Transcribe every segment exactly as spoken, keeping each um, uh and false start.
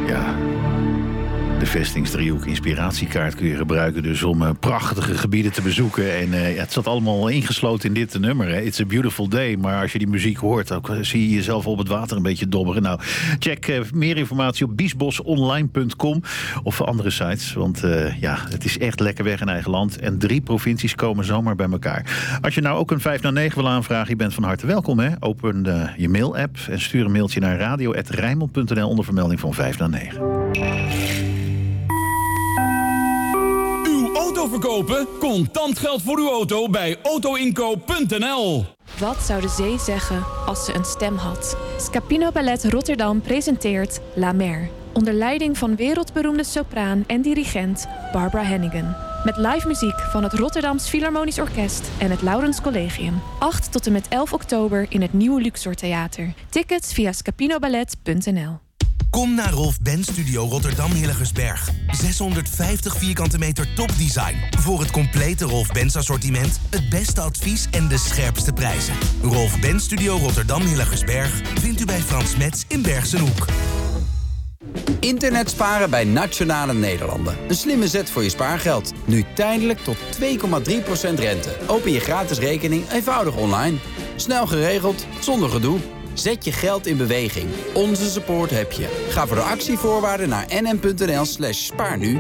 Ja, de vestingsdriehoek inspiratiekaart kun je gebruiken dus om uh, prachtige gebieden te bezoeken. En uh, ja, het zat allemaal ingesloten in dit nummer. Hè. It's a beautiful day. Maar als je die muziek hoort, dan zie je jezelf op het water een beetje dobberen. Nou, check uh, meer informatie op biesbosonline punt com of andere sites. Want uh, ja, het is echt lekker weg in eigen land. En drie provincies komen zomaar bij elkaar. Als je nou ook een vijf na negen wil aanvragen, je bent van harte welkom. Hè? Open uh, je mail-app en stuur een mailtje naar radio apenstaartje rijnmond punt n l onder vermelding van vijf na negen. Auto verkopen? Contant geld voor uw auto bij autoinkoop punt n l. Wat zou de zee zeggen als ze een stem had? Scapino Ballet Rotterdam presenteert La Mer. Onder leiding van wereldberoemde sopraan en dirigent Barbara Hannigan. Met live muziek van het Rotterdams Philharmonisch Orkest en het Laurens Collegium. acht tot en met elf oktober in het Nieuwe Luxor Theater. Tickets via scapinoballet punt n l. Kom naar Rolf Benz Studio Rotterdam Hillegersberg. zeshonderdvijftig vierkante meter topdesign. Voor het complete Rolf Benz assortiment, het beste advies en de scherpste prijzen. Rolf Benz Studio Rotterdam Hillegersberg vindt u bij Frans Metz in Bergsenhoek. Internet sparen bij Nationale Nederlanden. Een slimme zet voor je spaargeld. Nu tijdelijk tot twee komma drie procent rente. Open je gratis rekening eenvoudig online. Snel geregeld, zonder gedoe. Zet je geld in beweging. Onze support heb je. Ga voor de actievoorwaarden naar nm.nl slash spaarnu.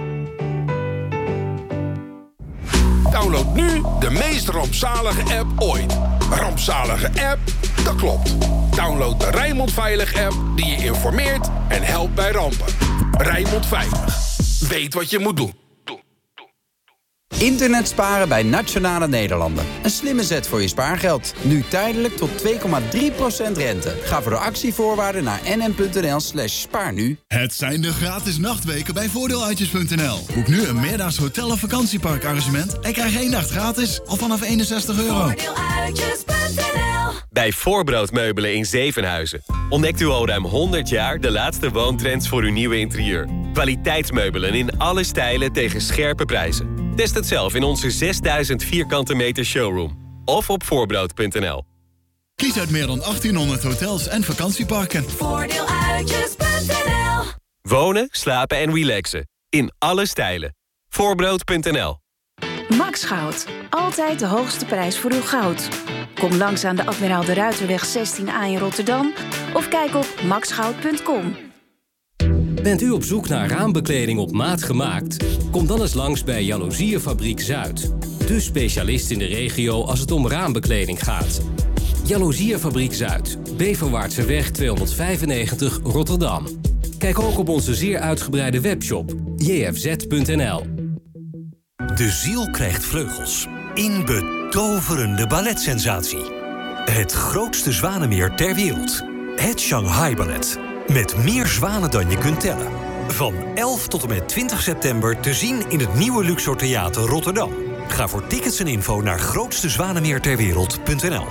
Download nu de meest rampzalige app ooit. Rampzalige app? Dat klopt. Download de Rijnmond Veilig app die je informeert en helpt bij rampen. Rijnmond Veilig. Weet wat je moet doen. Internet sparen bij Nationale Nederlanden. Een slimme zet voor je spaargeld. Nu tijdelijk tot twee komma drie procent rente. Ga voor de actievoorwaarden naar nm.nl slash spaarnu. Het zijn de gratis nachtweken bij voordeeluitjes punt n l. Boek nu een meerdaags hotel- of vakantieparkarrangement en krijg één nacht gratis al vanaf eenenzestig euro. Voordeeluitjes punt n l. Bij Voorbrood Meubelen in Zevenhuizen ontdekt u al ruim honderd jaar de laatste woontrends voor uw nieuwe interieur. Kwaliteitsmeubelen in alle stijlen tegen scherpe prijzen. Test het zelf in onze zesduizend vierkante meter showroom. Of op voorbrood punt n l. Kies uit meer dan achttienhonderd hotels en vakantieparken. Voordeeluitjes punt n l. Wonen, slapen en relaxen. In alle stijlen. Voorbrood punt n l. Max Goud. Altijd de hoogste prijs voor uw goud. Kom langs aan de Admiraal de Ruiterweg zestien A in Rotterdam. Of kijk op max goud punt com. Bent u op zoek naar raambekleding op maat gemaakt? Kom dan eens langs bij Jaloeziefabriek Zuid. De specialist in de regio als het om raambekleding gaat. Jaloeziefabriek Zuid. Beverwaartseweg tweehonderdvijfennegentig Rotterdam. Kijk ook op onze zeer uitgebreide webshop j f z punt n l. De ziel krijgt vleugels. In betoverende balletsensatie. Het grootste zwanenmeer ter wereld. Het Shanghai Ballet. Met meer zwanen dan je kunt tellen. Van elf tot en met twintig september te zien in het Nieuwe Luxor Theater Rotterdam. Ga voor tickets en info naar grootste zwanenmeer ter wereld punt n l.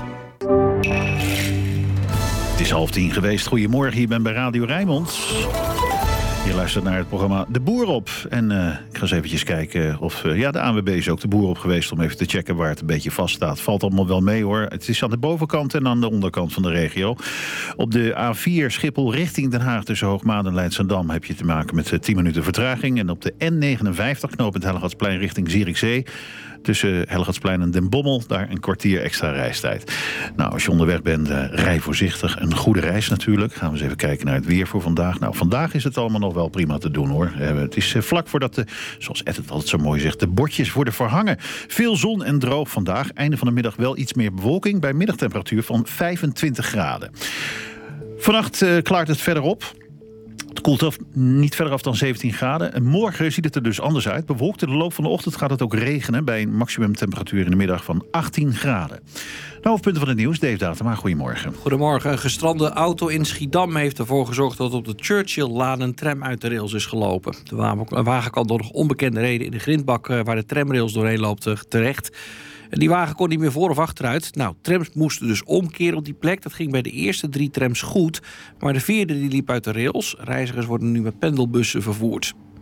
Het is half tien geweest. Goedemorgen, je bent bij Radio Rijnmond. Je luistert naar het programma De Boer op. En uh, ik ga eens eventjes kijken of... Uh, ja, de A N W B is ook de Boer op geweest om even te checken waar het een beetje vast staat. Valt allemaal wel mee hoor. Het is aan de bovenkant en aan de onderkant van de regio. Op de A vier Schiphol richting Den Haag tussen Hoogmaat en Leidschendam heb je te maken met uh, tien minuten vertraging. En op de N negenenvijftig knooppunt Hellegatsplein richting Zierikzee. Tussen Hellegatsplein en Den Bommel, daar een kwartier extra reistijd. Nou, als je onderweg bent, uh, rij voorzichtig. Een goede reis natuurlijk. Gaan we eens even kijken naar het weer voor vandaag. Nou, vandaag is het allemaal nog wel prima te doen hoor. Uh, het is uh, vlak voordat de, zoals Ed het altijd zo mooi zegt, de bordjes worden verhangen. Veel zon en droog vandaag. Einde van de middag wel iets meer bewolking bij middagtemperatuur van vijfentwintig graden. Vannacht uh, klaart het verder op. Het koelt af, niet verder af dan zeventien graden. En morgen ziet het er dus anders uit. Bewolkt in de loop van de ochtend gaat het ook regenen... bij een maximumtemperatuur in de middag van achttien graden. De hoofdpunten van het nieuws, Dave Datema, goedemorgen. Goedemorgen. Een gestrande auto in Schiedam heeft ervoor gezorgd... dat op de Churchill-laan een tram uit de rails is gelopen. De wagen kwam door nog onbekende reden in de grindbak... waar de tramrails doorheen loopt terecht... En die wagen kon niet meer voor of achteruit. Nou, trams moesten dus omkeren op die plek. Dat ging bij de eerste drie trams goed. Maar de vierde die liep uit de rails. Reizigers worden nu met pendelbussen vervoerd.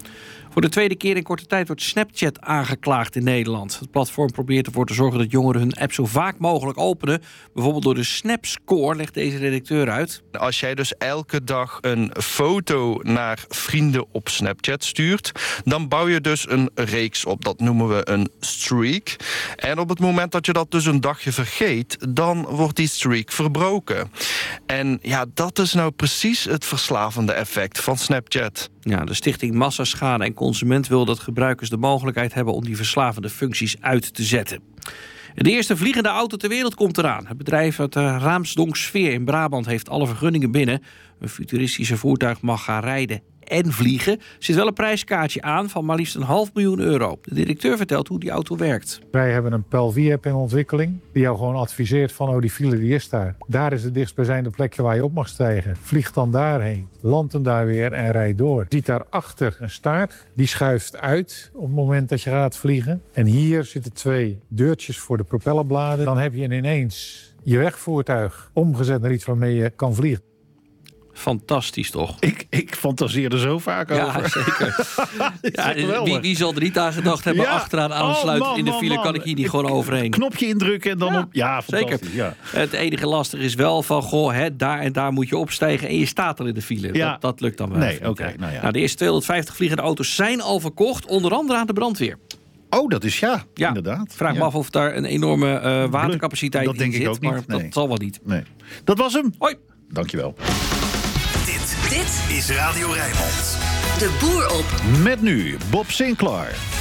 Voor de tweede keer in korte tijd wordt Snapchat aangeklaagd in Nederland. Het platform probeert ervoor te zorgen dat jongeren hun app zo vaak mogelijk openen. Bijvoorbeeld door de Snapscore, legt deze redacteur uit. Als jij dus elke dag een foto naar vrienden op Snapchat stuurt, dan bouw je dus een reeks op. Dat noemen we een streak. En op het moment dat je dat dus een dagje vergeet, dan wordt die streak verbroken. En ja, dat is nou precies het verslavende effect van Snapchat. Ja, de stichting Massaschade en Consument wil dat gebruikers de mogelijkheid hebben om die verslavende functies uit te zetten. De eerste vliegende auto ter wereld komt eraan. Het bedrijf uit de Raamsdonksveer in Brabant heeft alle vergunningen binnen. Een futuristische voertuig mag gaan rijden en vliegen. Er zit wel een prijskaartje aan van maar liefst een half miljoen euro. De directeur vertelt hoe die auto werkt. Wij hebben een P L V-app in ontwikkeling die jou gewoon adviseert van oh, die file die is daar. Daar is het dichtstbijzijnde plekje waar je op mag stijgen. Vlieg dan daarheen, land hem daar weer en rijd door. Je ziet daarachter een staart, die schuift uit op het moment dat je gaat vliegen. En hier zitten twee deurtjes voor de propellerbladen. Dan heb je ineens je wegvoertuig omgezet naar iets waarmee je kan vliegen. Fantastisch, toch? Ik, ik fantaseer er zo vaak ja, over. Zeker. ja, wie, wie zal er niet aan gedacht hebben? Ja. Achteraan aansluiten oh, man, in de file man, kan ik hier niet ik, gewoon overheen. Knopje indrukken en dan ja, op. Ja, zeker. Ja. Het enige lastig is wel van, goh, hè, daar en daar moet je opstijgen en je staat al in de file. Ja. Dat, dat lukt dan wel. Nee, oké. Okay, nou ja. nou, de eerste tweehonderdvijftig vliegende auto's zijn al verkocht, onder andere aan de brandweer. Oh, dat is ja, ja. inderdaad. Vraag ja. me af of daar een enorme uh, watercapaciteit dat in denk zit. Ik ook niet. Maar nee. dat zal wel niet. Nee. Dat was hem. Hoi. Dankjewel. Dit, dit is Radio Rijnmond. De Boer op. Met nu Bob Sinclair.